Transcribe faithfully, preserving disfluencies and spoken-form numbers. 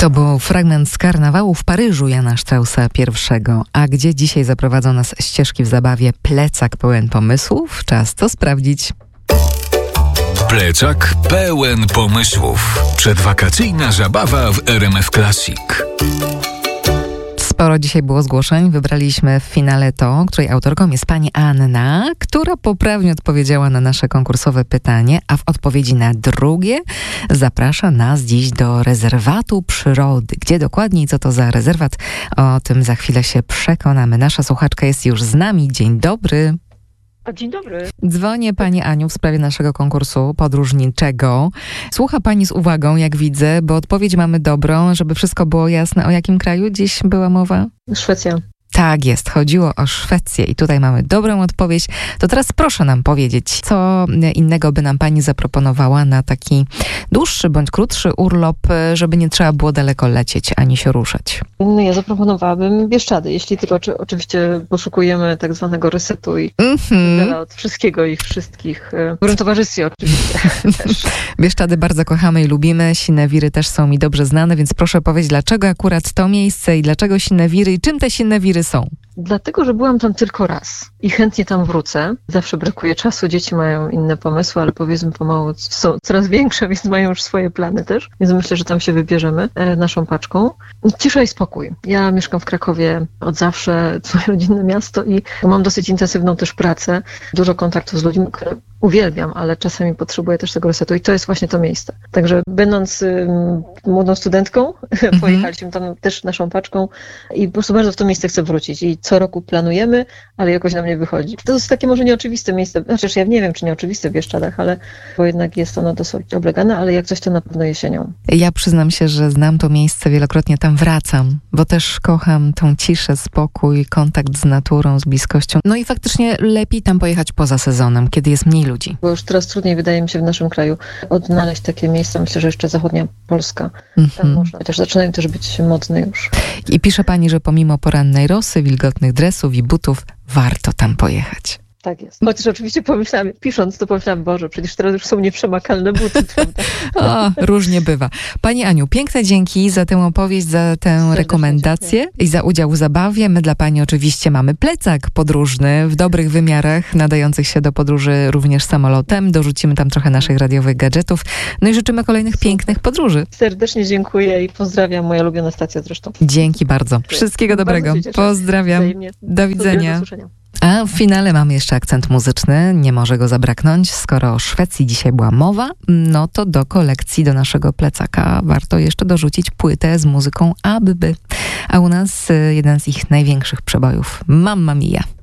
To był fragment z karnawału w Paryżu Jana Straussa pierwszego. A gdzie dzisiaj zaprowadzą nas ścieżki w zabawie Plecak pełen pomysłów? Czas to sprawdzić. Plecak pełen pomysłów. Przedwakacyjna zabawa w R M F Classic. Sporo dzisiaj było zgłoszeń. Wybraliśmy w finale to, której autorką jest pani Anna, która poprawnie odpowiedziała na nasze konkursowe pytanie, a w odpowiedzi na drugie zaprasza nas dziś do rezerwatu przyrody. Gdzie dokładnie i co to za rezerwat? O tym za chwilę się przekonamy. Nasza słuchaczka jest już z nami. Dzień dobry. Dzień dobry. Dzwonię pani Aniu w sprawie naszego konkursu podróżniczego. Słucha pani z uwagą, jak widzę, bo odpowiedź mamy dobrą, żeby wszystko było jasne. O jakim kraju dziś była mowa? Szwecja. Tak jest, chodziło o Szwecję i tutaj mamy dobrą odpowiedź. To teraz proszę nam powiedzieć, co innego by nam pani zaproponowała na taki dłuższy bądź krótszy urlop, żeby nie trzeba było daleko lecieć ani się ruszać. No ja zaproponowałabym Bieszczady, jeśli tylko czy, oczywiście poszukujemy tak zwanego resetu i mm-hmm. od wszystkiego i wszystkich. W dobrym towarzystwie oczywiście też. Bieszczady bardzo kochamy i lubimy. Sinewiry też są mi dobrze znane, więc proszę powiedzieć, dlaczego akurat to miejsce i dlaczego Sinewiry i czym te Sinewiry są? Dlatego, że byłam tam tylko raz i chętnie tam wrócę. Zawsze brakuje czasu, dzieci mają inne pomysły, ale powiedzmy pomału są coraz większe, więc mają już swoje plany też. Więc myślę, że tam się wybierzemy e, naszą paczką. Cisza i spokój. Ja mieszkam w Krakowie od zawsze, to moje rodzinne miasto i mam dosyć intensywną też pracę. Dużo kontaktów z ludźmi, które uwielbiam, ale czasami potrzebuję też tego resetu i to jest właśnie to miejsce. Także będąc y, młodą studentką, mm-hmm. pojechaliśmy tam też naszą paczką i po prostu bardzo w to miejsce chcę wrócić i co roku planujemy, ale jakoś nam nie wychodzi. To jest takie może nieoczywiste miejsce, znaczy ja nie wiem, czy nieoczywiste w Bieszczadach, ale bo jednak jest ono dosyć oblegane, ale jak coś to na pewno jesienią. Ja przyznam się, że znam to miejsce, wielokrotnie tam wracam, bo też kocham tą ciszę, spokój, kontakt z naturą, z bliskością. No i faktycznie lepiej tam pojechać poza sezonem, kiedy jest mniej ludzi. Bo już teraz trudniej wydaje mi się w naszym kraju odnaleźć takie miejsca. Myślę, że jeszcze zachodnia Polska. Mm-hmm. Tam można. Chociaż zaczynają też być modne już. I pisze pani, że pomimo porannej rosy, wilgotnych dresów i butów, warto tam pojechać. Tak jest. Chociaż oczywiście pomyślałam, pisząc to pomyślałam, Boże, przecież teraz już są nieprzemakalne buty. O, różnie bywa. Pani Aniu, piękne dzięki za tę opowieść, za tę Serdecznie rekomendację dziękuję. I za udział w zabawie. My dla pani oczywiście mamy plecak podróżny w dobrych wymiarach, nadających się do podróży również samolotem. Dorzucimy tam trochę naszych radiowych gadżetów. No i życzymy kolejnych Super. pięknych podróży. Serdecznie dziękuję i pozdrawiam. Moja ulubiona stacja zresztą. Dzięki bardzo. Wszystkiego dobrego. Pozdrawiam. Wzajemnie. Do widzenia. Do A w finale mamy jeszcze akcent muzyczny, nie może go zabraknąć. Skoro o Szwecji dzisiaj była mowa, no to do kolekcji, do naszego plecaka warto jeszcze dorzucić płytę z muzyką ABBY. A u nas jeden z ich największych przebojów, Mamma Mia.